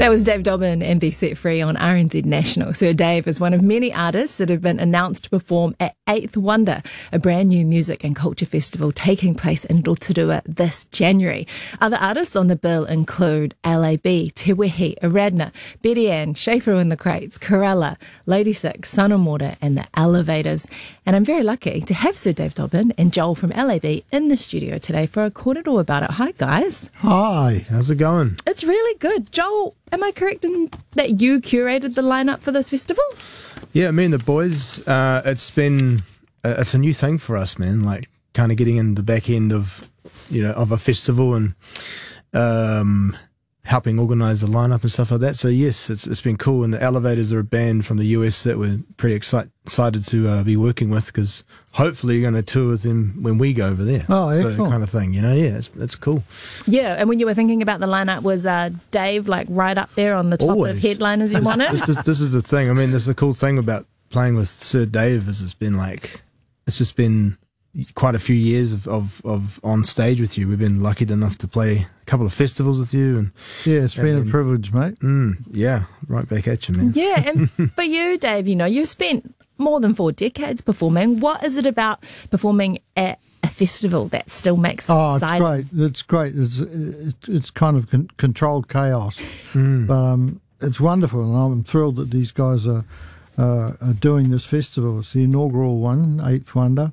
That was Dave Dobbyn and Be Set Free on RNZ National. Sir Dave is one of many artists that have been announced to perform at Eighth Wonder, a brand new music and culture festival taking place in Rotorua this January. Other artists on the bill include LAB, Te Wehi, Aradna, Betty Ann, Schaefer and the Crates, Corella, Lady Six, Sun and Water and the Elevators. And I'm very lucky to have Sir Dave Dobbyn and Joel from LAB in the studio today for a korero about it. Hi guys. Hi, how's it going? It's really good. Joel, am I correct in that you curated the lineup for this festival? Yeah, me and the boys, it's a new thing for us, man, like kind of getting in the back end of, of a festival and helping organise the lineup and stuff like that. So yes, it's been cool. And the Elevators are a band from the US that we're pretty excited to be working with, because hopefully you're going to tour with them when we go over there. Oh, excellent. So kind of thing, yeah, it's cool. Yeah, and when you were thinking about the lineup, was Dave like right up there on the top of headliners you wanted? This is the thing. I mean, this is the cool thing about playing with Sir Dave is it's just been quite a few years of on stage with you. We've been lucky enough to play a couple of festivals with you, and it's been a privilege, mate. Yeah, right back at you, man. Yeah, and for you, Dave, you've spent more than 4 decades performing. What is it about performing at a festival that still makes it exciting? It's great. It's kind of controlled chaos, but it's wonderful, and I'm thrilled that these guys are doing this festival. It's the inaugural one, Eighth Wonder.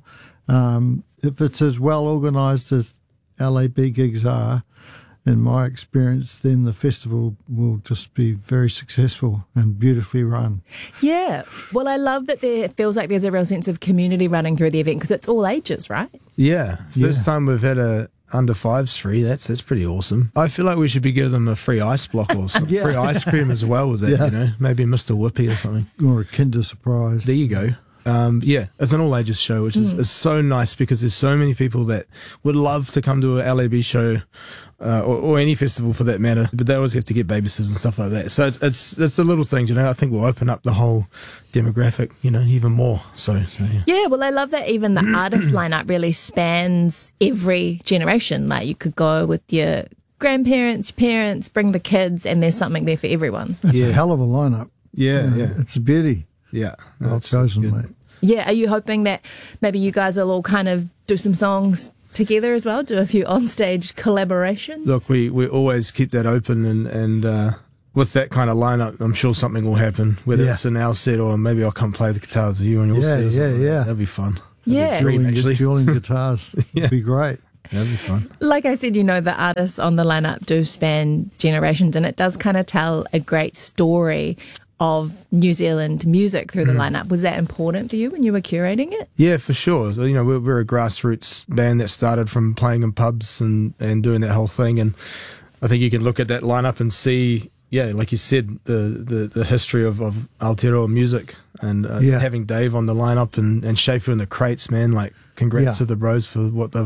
If it's as well organised as LAB gigs are, in my experience, then the festival will just be very successful and beautifully run. Yeah. Well, I love that it feels like there's a real sense of community running through the event, because it's all ages, right? Yeah. First time we've had a under 5s free. That's pretty awesome. I feel like we should be giving them a free ice block or some free ice cream as well with that, maybe Mr. Whippy or something. Or a Kinder Surprise. There you go. It's an all-ages show, which is so nice, because there's so many people that would love to come to a LAB show, or any festival for that matter, but they always have to get babysitters and stuff like that. So it's the little things, I think we'll open up the whole demographic, even more. So yeah. Yeah, well, I love that even the artist lineup really spans every generation. Like, you could go with your grandparents, parents, bring the kids, and there's something there for everyone. It's a hell of a lineup. Yeah. It's a beauty. Yeah. Well chosen, mate. Yeah, are you hoping that maybe you guys will all kind of do some songs together as well, do a few on-stage collaborations? Look, we always keep that open, and with that kind of lineup, I'm sure something will happen, whether it's in our set or maybe I'll come play the guitar with you on your set. Yeah. That'd be fun. Dueling guitars. It'd be great. That'd be fun. Like I said, the artists on the lineup do span generations, and it does kind of tell a great story of New Zealand music through the lineup. Was that important for you when you were curating it? Yeah, for sure. So, we're a grassroots band that started from playing in pubs and doing that whole thing. And I think you can look at that lineup and see, like you said, the history of Aotearoa music, and having Dave on the lineup and Schaefer and the Crates, man. Like, congrats to the bros for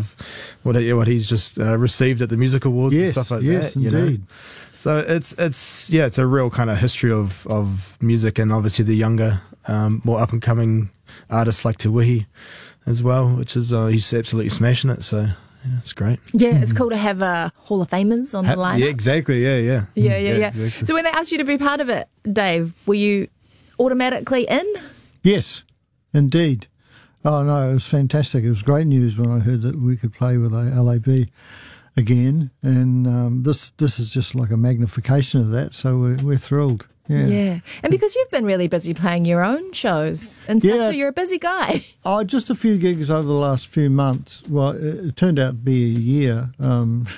what he's just received at the music awards and stuff like that. Yes, indeed. So it's a real kind of history of music, and obviously the younger, more up and coming artists like Te Wehi as well, which is he's absolutely smashing it. So it's great. Yeah, it's cool to have Hall of Famers on the lineup. Yeah, exactly. Yeah. Exactly. So when they asked you to be part of it, Dave, were you automatically in? Yes, indeed. Oh no, it was fantastic. It was great news when I heard that we could play with LAB again, and this is just like a magnification of that, so we're thrilled. Yeah. And because you've been really busy playing your own shows and stuff, you're a busy guy. Oh, just a few gigs over the last few months. Well, it turned out to be a year, and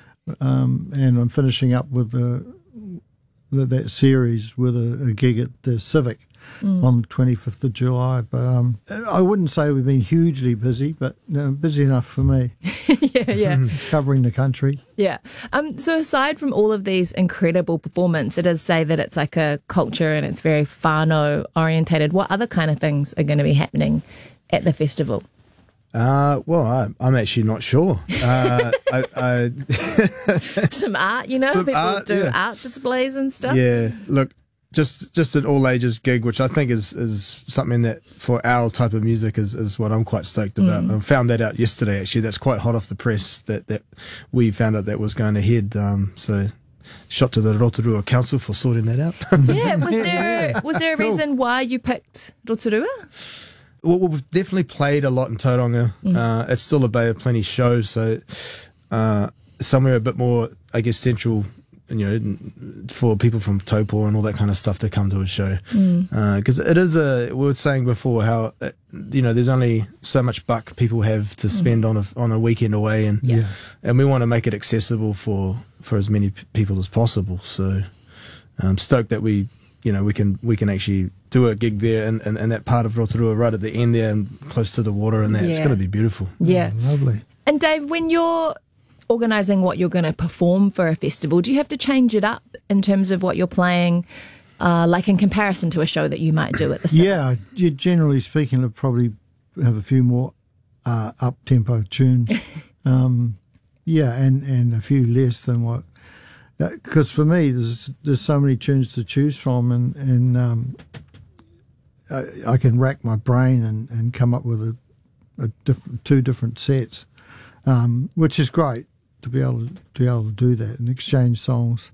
I'm finishing up with that series with a gig at the Civic on the 25th of July. But I wouldn't say we've been hugely busy, but busy enough for me. Yeah. Covering the country. Yeah. So aside from all of these incredible performances, it does say that it's like a culture and it's very whānau orientated. What other kind of things are going to be happening at the festival? Well, I'm actually not sure. Some art, people do art displays and stuff. Yeah, look, just an all ages gig, which I think is something that for our type of music is what I'm quite stoked about. I found that out yesterday. Actually, that's quite hot off the press that we found out that was going ahead. So shot to the Rotorua Council for sorting that out. Yeah, was there a reason why you picked Rotorua? Well, we've definitely played a lot in Tauranga. It's still a Bay of Plenty show, so somewhere a bit more, I guess, central, for people from Taupo and all that kind of stuff to come to a show. Because it is we were saying before how, there's only so much buck people have to spend on a weekend away, and we want to make it accessible for as many people as possible. So I'm stoked that we can actually do a gig there in that part of Rotorua, right at the end there and close to the water, and that it's going to be beautiful. Yeah, lovely. And Dave, when you're organising what you're going to perform for a festival, do you have to change it up in terms of what you're playing, like in comparison to a show that you might do at the cinema? Yeah, generally speaking, I'll probably have a few more up-tempo tunes. And a few less than what... Because for me, there's so many tunes to choose from, and I can rack my brain and come up with two different sets, which is great to be able to do that and exchange songs.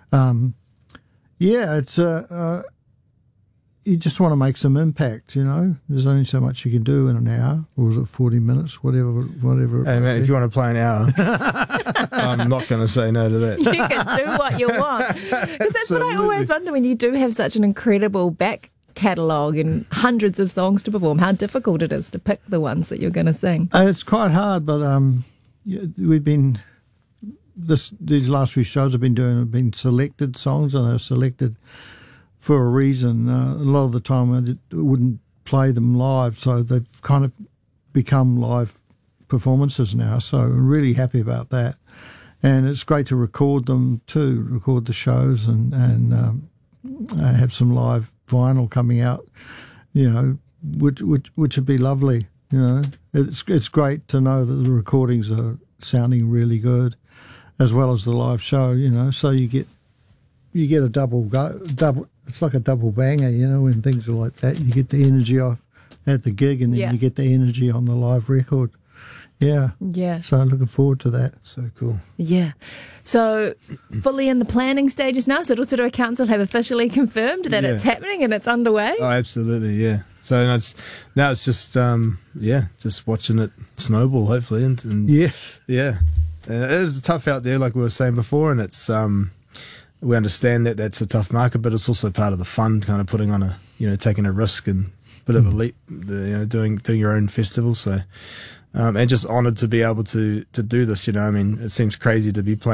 It's you just want to make some impact, There's only so much you can do in an hour, or was it 40 minutes, whatever. Hey man, if you want to play an hour, I'm not going to say no to that. You can do what you want. Because that's what I always wonder when you do have such an incredible back catalogue and hundreds of songs to perform, how difficult it is to pick the ones that you're going to sing. It's quite hard, but we've been... These last few shows have been selected songs, and they're selected for a reason. A lot of the time I wouldn't play them live, so they've kind of become live performances now, so I'm really happy about that. And it's great to record them too, record the shows and have some live vinyl coming out, which would be lovely. It's great to know that the recordings are sounding really good, as well as the live show. So you get a double. It's like a double banger, when things are like that. You get the energy off at the gig, and then you get the energy on the live record. Yeah. So looking forward to that. So cool. Yeah. So fully in the planning stages now. So Rotorua Council have officially confirmed that it's happening and it's underway. Oh, absolutely. Yeah. So now it's just just watching it snowball, hopefully, and yes, yeah. It is tough out there, like we were saying before, and it's we understand that that's a tough market, but it's also part of the fun, kind of putting on taking a risk and a bit of a leap, doing your own festival. So, and just honoured to be able to do this. It seems crazy to be playing